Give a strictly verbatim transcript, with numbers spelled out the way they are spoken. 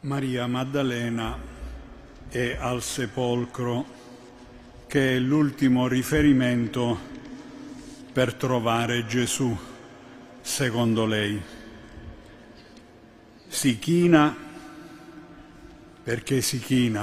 Maria Maddalena è al sepolcro, che è l'ultimo riferimento per trovare Gesù, secondo lei. Si china perché si china.